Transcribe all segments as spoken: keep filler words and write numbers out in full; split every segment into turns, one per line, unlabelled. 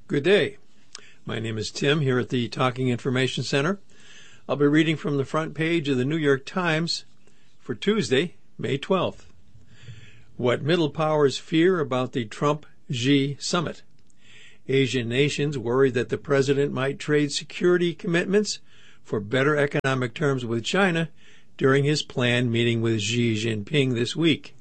Good day. My name is Tim here at the Talking Information Center. I'll be reading from the front page of the New York Times for Tuesday, May twelfth. What middle powers fear about the Trump-Xi summit. Asian nations worry that the president might trade security commitments for better economic terms with China during his planned meeting with Xi Jinping this week.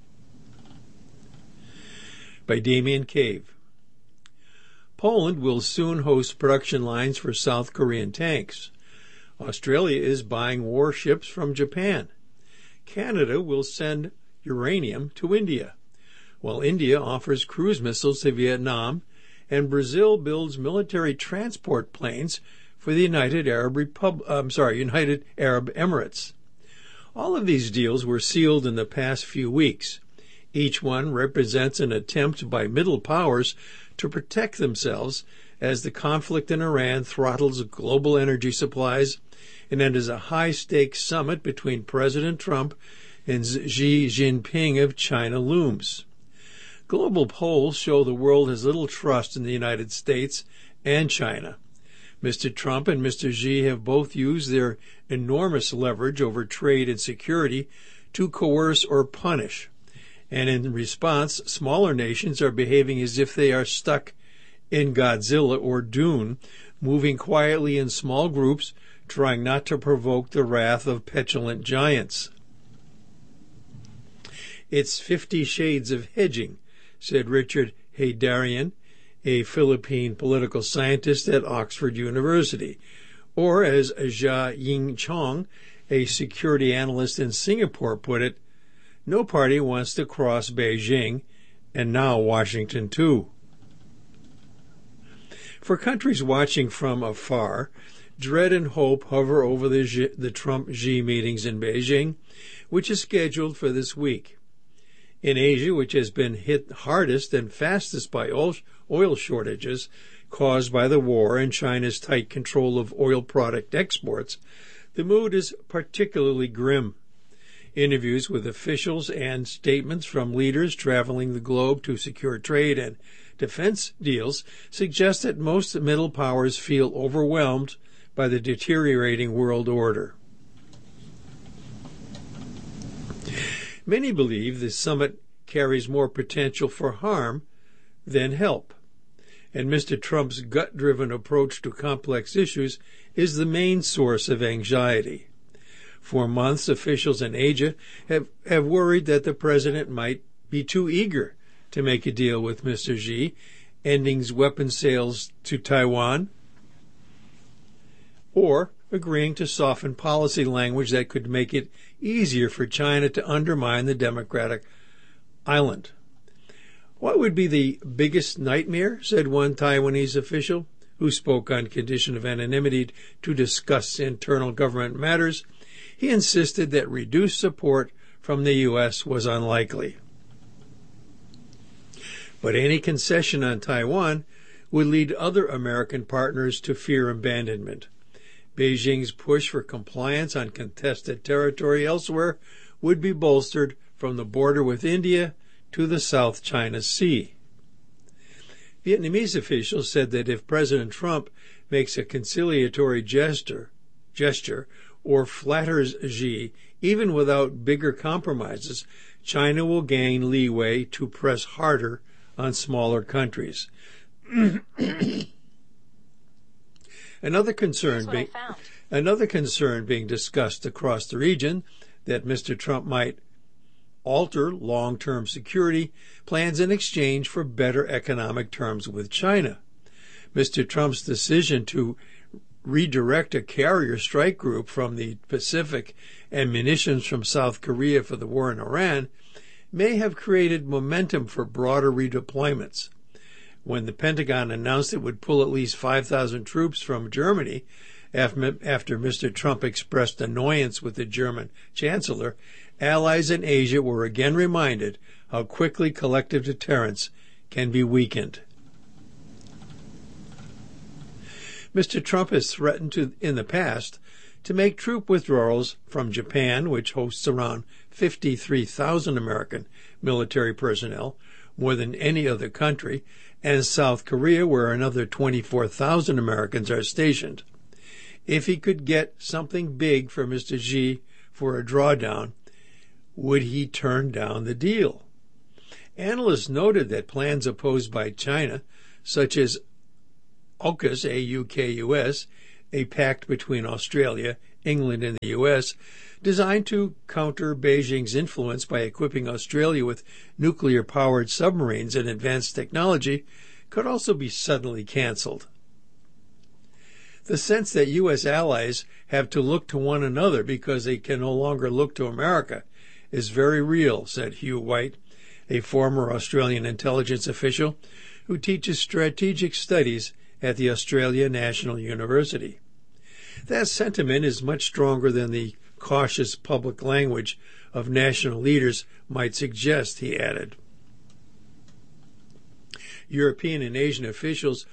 By Damien Cave. Poland will soon host production lines for South Korean tanks. Australia is buying warships from Japan. Canada will send uranium to India, while India offers cruise missiles to Vietnam, and Brazil builds military transport planes for the United Arab Repub- I'm sorry, United Arab Emirates. All of these deals were sealed in the past few weeks. Each one represents an attempt by middle powers to protect themselves as the conflict in Iran throttles global energy supplies and enters a high-stakes summit between President Trump and Xi Jinping of China looms. Global polls show the world has little trust in the United States and China. Mister Trump and Mister Xi have both used their enormous leverage over trade and security to coerce or punish. And in response, smaller nations are behaving as if they are stuck in Godzilla or Dune, moving quietly in small groups, trying not to provoke the wrath of petulant giants. It's fifty shades of hedging, said Richard Heydarian, a Philippine political scientist at Oxford University, or as Jia Ying Chong, a security analyst in Singapore, put it, no party wants to cross Beijing, and now Washington too. For countries watching from afar, dread and hope hover over the, Xi, the Trump-Xi meetings in Beijing, which is scheduled for this week. In Asia, which has been hit hardest and fastest by oil, oil shortages caused by the war and China's tight control of oil product exports, the mood is particularly grim. Interviews with officials and statements from leaders traveling the globe to secure trade and defense deals suggest that most middle powers feel overwhelmed by the deteriorating world order. Many believe the summit carries more potential for harm than help, and Mister Trump's gut-driven approach to complex issues is the main source of anxiety. For months, officials in Asia have, have worried that the president might be too eager to make a deal with Mister Xi, ending weapon sales to Taiwan, or agreeing to soften policy language that could make it easier for China to undermine the democratic island. What would be the biggest nightmare, said one Taiwanese official, who spoke on condition of anonymity to discuss internal government matters. He insisted that reduced support from the U S was unlikely. But any concession on Taiwan would lead other American partners to fear abandonment. Beijing's push for compliance on contested territory elsewhere would be bolstered from the border with India to the South China Sea. Vietnamese officials said that if President Trump makes a conciliatory gesture, gesture or flatters Xi, even without bigger compromises, China will gain leeway to press harder on smaller countries. Another concern being another concern being discussed across the region that Mister Trump might alter long-term security plans in exchange for better economic terms with China. Mister Trump's decision to redirect a carrier strike group from the Pacific and munitions from South Korea for the war in Iran may have created momentum for broader redeployments. When the Pentagon announced it would pull at least five thousand troops from Germany after Mister Trump expressed annoyance with the German chancellor, allies in Asia were again reminded how quickly collective deterrence can be weakened. Mister Trump has threatened to, in the past to make troop withdrawals from Japan, which hosts around fifty-three thousand American military personnel, more than any other country, and South Korea, where another twenty-four thousand Americans are stationed. If he could get something big for Mister Xi for a drawdown, would he turn down the deal? Analysts noted that plans opposed by China, such as AUKUS, A U K U S, a pact between Australia, England, and the U S, designed to counter Beijing's influence by equipping Australia with nuclear-powered submarines and advanced technology, could also be suddenly canceled. The sense that U S allies have to look to one another because they can no longer look to America is very real, said Hugh White, a former Australian intelligence official who teaches strategic studies at the Australia National University. That sentiment is much stronger than the cautious public language of national leaders might suggest, he added. European and Asian officials